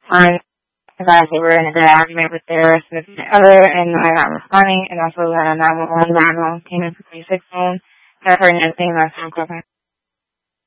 times. The guys they were in a good argument with their significant other and I got responding, and also had a 911 dial came in for 36 phone. I've heard anything that's on